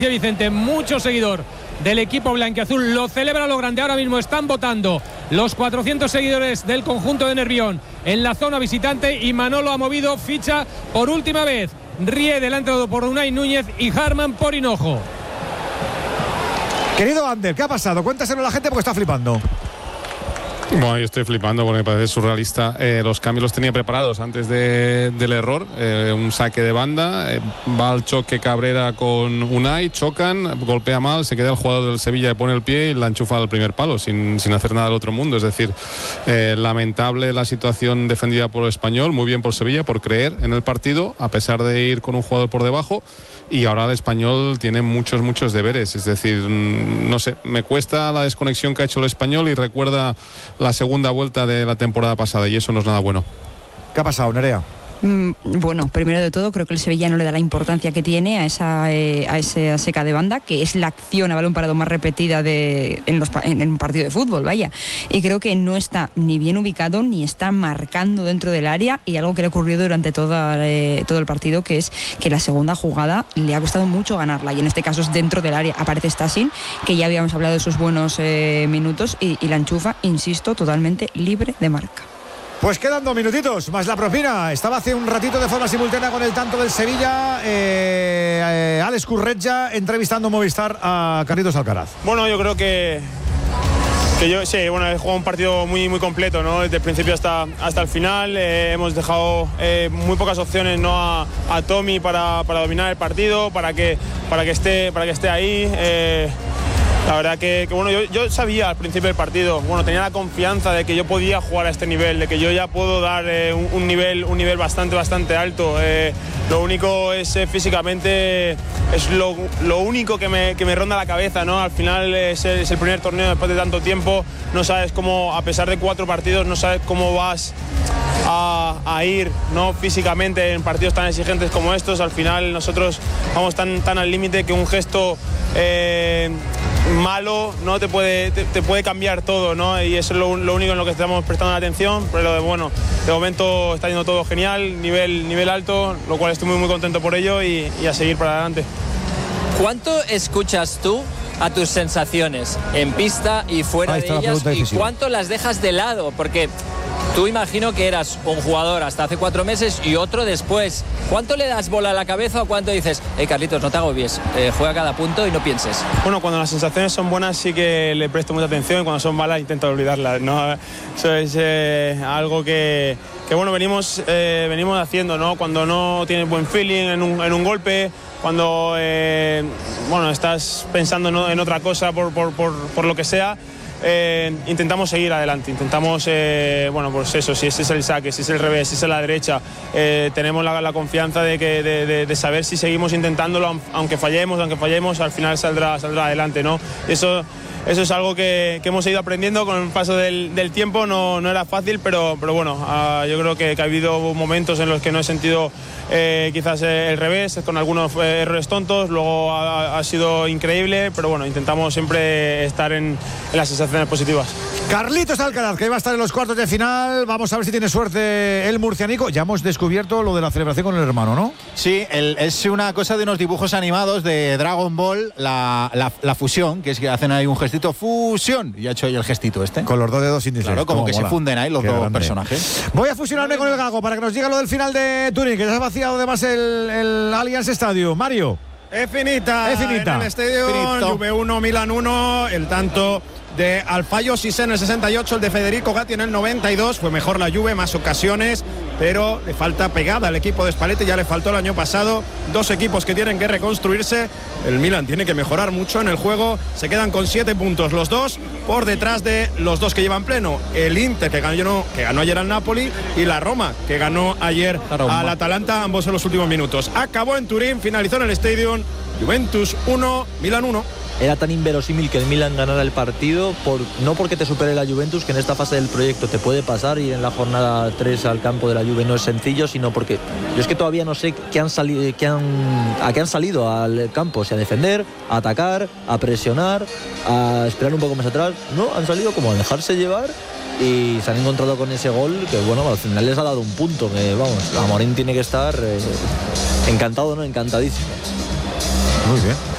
Vicente, mucho seguidor del equipo blanquiazul, lo celebra a lo grande. Ahora mismo están votando los 400 seguidores del conjunto de Nervión en la zona visitante y Manolo ha movido ficha por última vez. Riedel ha entrado por Unai Núñez y Harman por Hinojo. Querido Ander, ¿qué ha pasado? Cuéntaselo a la gente porque está flipando. Bueno, yo estoy flipando porque me parece surrealista. Los cambios los tenía preparados antes del error. Un saque de banda, va al choque Cabrera con Unai, chocan, golpea mal, se queda el jugador del Sevilla, pone el pie y la enchufa al primer palo sin hacer nada del otro mundo. Es decir, lamentable la situación defendida por el Español, muy bien por Sevilla, por creer en el partido, a pesar de ir con un jugador por debajo. Y ahora el Español tiene muchos deberes. Es decir, no sé, me cuesta la desconexión que ha hecho el Español y recuerda la segunda vuelta de la temporada pasada y eso no es nada bueno. ¿Qué ha pasado, Nerea? Bueno, primero de todo, creo que el Sevilla no le da la importancia que tiene a esa seca de banda, que es la acción a balón parado más repetida en un partido de fútbol, vaya. Y creo que no está ni bien ubicado, ni está marcando dentro del área, y algo que le ha ocurrido durante todo el partido, que es que la segunda jugada le ha costado mucho ganarla, y en este caso es dentro del área. Aparece Stassin, que ya habíamos hablado de sus buenos minutos, y la enchufa, insisto, totalmente libre de marca. Pues quedan 2 minutitos, más la propina. Estaba hace un ratito de forma simultánea con el tanto del Sevilla, Alex Curretja entrevistando en Movistar a Carlitos Alcaraz. Bueno, yo creo que yo sí, bueno, he jugado un partido muy completo, ¿no? Desde el principio hasta el final. Hemos dejado muy pocas opciones, ¿no? a Tommy para dominar el partido, para que esté ahí. La verdad que bueno, yo sabía al principio del partido, bueno, tenía la confianza de que yo podía jugar a este nivel, de que yo ya puedo dar un nivel bastante alto. Lo único es físicamente, es lo único que me ronda la cabeza, ¿no? Al final es el primer torneo después de tanto tiempo, no sabes cómo, a pesar de 4 partidos, no sabes cómo vas a ir, ¿no? Físicamente en partidos tan exigentes como estos. Al final nosotros vamos tan al límite que un gesto malo, ¿no? te puede cambiar todo, ¿no? Y eso es lo único en lo que estamos prestando la atención. Pero bueno, de momento está yendo todo genial, nivel alto, lo cual estoy muy contento por ello y a seguir para adelante. ¿Cuánto escuchas tú a tus sensaciones en pista y fuera de ellas, y cuánto las dejas de lado? Porque tú imagino que eras un jugador hasta hace 4 meses y otro después. ¿Cuánto le das bola a la cabeza o cuánto dices, Carlitos, no te agobies, juega cada punto y no pienses? Bueno, cuando las sensaciones son buenas sí que le presto mucha atención, y cuando son malas intento olvidarlas, ¿no? Eso es algo que bueno, venimos haciendo, ¿no? Cuando no tienes buen feeling en un golpe, cuando bueno, estás pensando, ¿no?, en otra cosa por lo que sea. Intentamos seguir adelante, intentamos, bueno, pues eso, si ese es el saque, si es el revés, si es la derecha, tenemos la confianza de saber si seguimos intentándolo, aunque fallemos, al final saldrá adelante, ¿no? Eso es algo que hemos ido aprendiendo con el paso del tiempo. No era fácil, pero bueno, yo creo que ha habido momentos en los que no he sentido quizás el revés, con algunos errores tontos. Luego ha sido increíble, pero bueno, intentamos siempre estar en las sensaciones positivas. Carlitos Alcaraz, que va a estar en los cuartos de final. Vamos a ver si tiene suerte el murcianico. Ya hemos descubierto lo de la celebración con el hermano, ¿no? Sí, es una cosa de unos dibujos animados de Dragon Ball, la fusión, que es que hacen ahí un gestito, fusión, y ha hecho ahí el gestito este. Con los 2 dedos índices. Claro, como que mola. Se funden ahí los dos personajes. Voy a fusionarme con el Gago para que nos diga lo del final de Turín, que ya se ha vaciado además el Allianz Stadium. Mario. Es finita. En el estadio Juve 1, Milan 1, el tanto de Alfayos Cissé en el 68, el de Federico Gatti en el 92. Fue mejor la Juve, más ocasiones, pero le falta pegada al equipo de Spalletti. Ya le faltó el año pasado. 2 equipos que tienen que reconstruirse. El Milan tiene que mejorar mucho en el juego. Se quedan con 7 puntos los dos, por detrás de los 2 que llevan pleno. El Inter, que ganó ayer al Napoli, y la Roma, que ganó ayer al Atalanta, ambos en los últimos minutos. Acabó en Turín, finalizó en el Stadium. Juventus 1, Milan 1. Era tan inverosímil que el Milan ganara el partido, no porque te supere la Juventus, que en esta fase del proyecto te puede pasar, y en la jornada 3 al campo de la Juve no es sencillo, sino porque yo es que todavía no sé a qué han salido al campo, si a defender, a atacar, a presionar, a esperar un poco más atrás. No, han salido como a dejarse llevar y se han encontrado con ese gol que, bueno, al final les ha dado un punto, que vamos, Amorín tiene que estar encantado, ¿no? Encantadísimo. Muy bien.